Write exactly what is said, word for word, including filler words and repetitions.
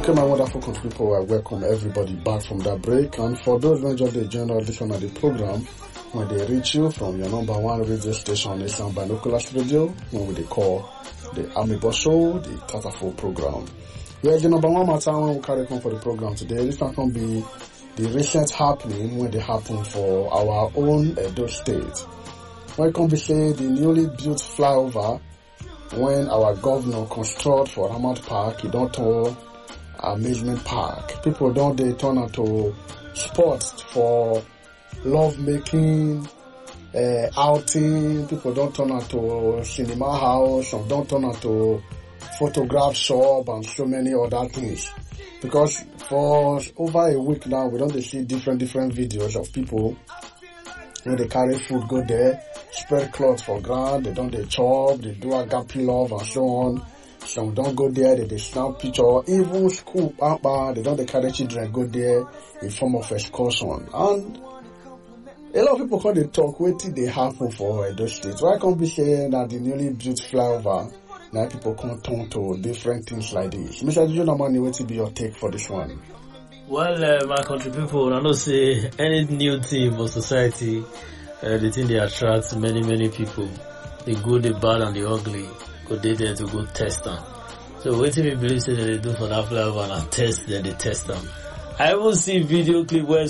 Okay, my wonderful country people, I welcome everybody back from that break. And for those who enjoy the general edition of the program, when they reach you from your number one radio station, Eastern Binoculars Radio, when they call the Army Boss Show, the Tatafo program. Yeah, the number one matter when we carry on for the program today, this not going to be the recent happening when they happen for our own Edo State. When it comes to say the newly built flyover, when our governor construct for Hamad Park, he don't turn amusement park. People don't they turn into sports for love making, uh, outing. People don't turn into cinema house. Some don't turn into photograph shop and so many other things. Because for over a week now, we don't see different different videos of people when they carry food go there, spread cloth for ground. They don't they chop, they do agape love and so on. Some don't go there, they, they snap picture. Even school, uh, they don't they carry children go there in form of excursion. And a lot of people come they talk, wait till they happen for Edo State. Why can't be saying that the newly built flyover, now people come turn to different things like this? Mister Jojo Namani, what will be your take for this one? Well, uh, my country people, I don't say any new thing for society, uh, the thing they attract many, many people. The good, the bad, and the ugly. Go they there to go test them. So what we believe that they do for that flyover and test, then they test them. I even see video clip where